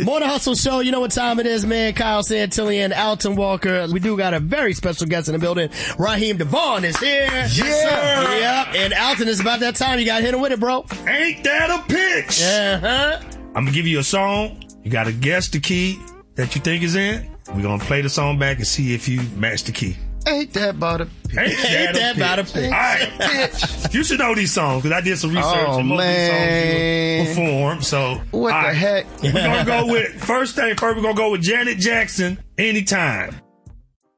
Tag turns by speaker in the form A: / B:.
A: Morning Hustle Show. You know what time it is, man. Kyle Santillan, Alton Walker. We do got a very special guest in the building. Raheem DeVaughn is here.
B: Yes, sir.
A: Yep. And Alton, it's about that time. You got to hit him with it, bro.
B: Ain't that a pitch?
A: Uh-huh.
B: I'm going to give you a song. You got to guess the key that you think is in. We're going to play the song back and see if you match the key.
C: Ain't that about a pitch?
B: Ain't that about a pitch? All right. You should know these songs because I did some research and most of these songs you perform. So,
C: what the heck?
B: We're going to go with, first thing first, we're going to go with Janet Jackson, Anytime.